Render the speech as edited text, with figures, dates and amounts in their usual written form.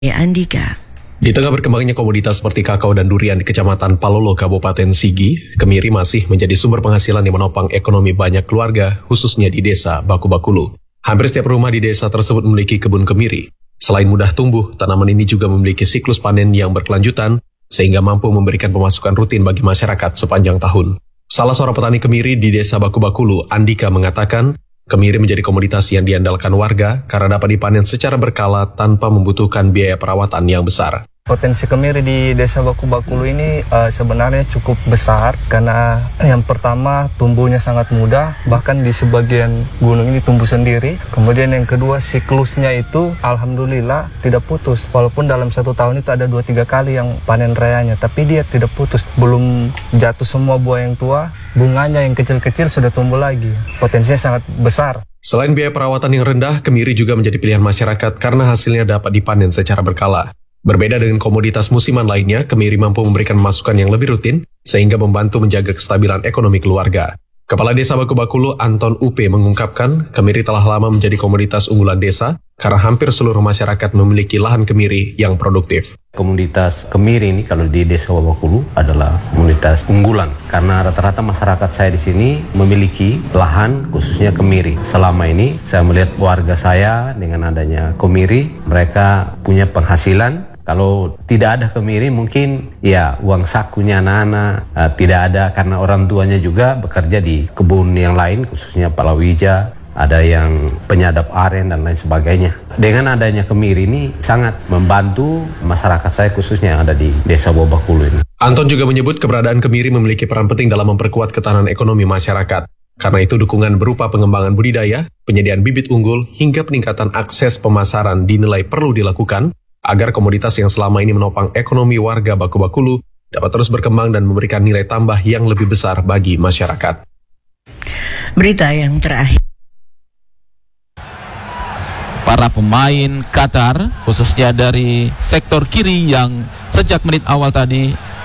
Andika. Di tengah berkembangnya komoditas seperti kakao dan durian di Kecamatan Palolo, Kabupaten Sigi, kemiri masih menjadi sumber penghasilan yang menopang ekonomi banyak keluarga, khususnya di desa Baku-Bakulu. Hampir setiap rumah di desa tersebut memiliki kebun kemiri. Selain mudah tumbuh, tanaman ini juga memiliki siklus panen yang berkelanjutan, sehingga mampu memberikan pemasukan rutin bagi masyarakat sepanjang tahun. Salah seorang petani kemiri di desa Baku-Bakulu, Andika, mengatakan, kemiri menjadi komoditas yang diandalkan warga karena dapat dipanen secara berkala tanpa membutuhkan biaya perawatan yang besar. Potensi kemiri di desa Baku-Bakulu ini sebenarnya cukup besar karena yang pertama tumbuhnya sangat mudah, bahkan di sebagian gunung ini tumbuh sendiri. Kemudian yang kedua siklusnya itu alhamdulillah tidak putus, walaupun dalam satu tahun itu ada 2-3 kali yang panen rayanya, tapi dia tidak putus. Belum jatuh semua buah yang tua, bunganya yang kecil-kecil sudah tumbuh lagi. Potensinya sangat besar. Selain biaya perawatan yang rendah, kemiri juga menjadi pilihan masyarakat karena hasilnya dapat dipanen secara berkala. Berbeda dengan komoditas musiman lainnya, kemiri mampu memberikan masukan yang lebih rutin, sehingga membantu menjaga kestabilan ekonomi keluarga. Kepala Desa Baku-Bakulu, Anton UP, mengungkapkan, kemiri telah lama menjadi komoditas unggulan desa, karena hampir seluruh masyarakat memiliki lahan kemiri yang produktif. Komunitas kemiri ini kalau di Desa Baku-Bakulu adalah komunitas unggulan, karena rata-rata masyarakat saya di sini memiliki lahan khususnya kemiri. Selama ini saya melihat warga saya dengan adanya kemiri, mereka punya penghasilan. Kalau tidak ada kemiri mungkin ya uang sakunya anak-anak tidak ada karena orang tuanya juga bekerja di kebun yang lain khususnya palawija, ada yang penyadap aren dan lain sebagainya. Dengan adanya kemiri ini sangat membantu masyarakat saya khususnya yang ada di Desa Baku-Bakulu ini. Anton juga menyebut keberadaan kemiri memiliki peran penting dalam memperkuat ketahanan ekonomi masyarakat. Karena itu dukungan berupa pengembangan budidaya, penyediaan bibit unggul, hingga peningkatan akses pemasaran dinilai perlu dilakukan agar komoditas yang selama ini menopang ekonomi warga Baku-Bakulu dapat terus berkembang dan memberikan nilai tambah yang lebih besar bagi masyarakat. Berita yang terakhir. Para pemain Qatar, khususnya dari sektor kiri yang sejak menit awal tadi